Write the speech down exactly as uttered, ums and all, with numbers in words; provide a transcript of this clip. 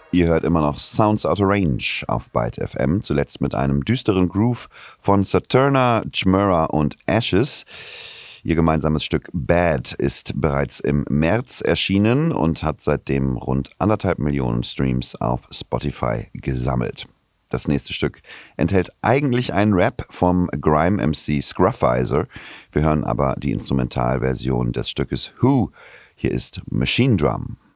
Ihr hört immer noch Sounds Out of Range auf Byte F M, zuletzt mit einem düsteren Groove von Saturna, Chmura und Ashes. Ihr gemeinsames Stück Bad ist bereits im März erschienen und hat seitdem rund anderthalb Millionen Streams auf Spotify gesammelt. Das nächste Stück enthält eigentlich einen Rap vom Grime-M C Scruffizer. Wir hören aber die Instrumentalversion des Stückes Who. Hier ist Machine Drum.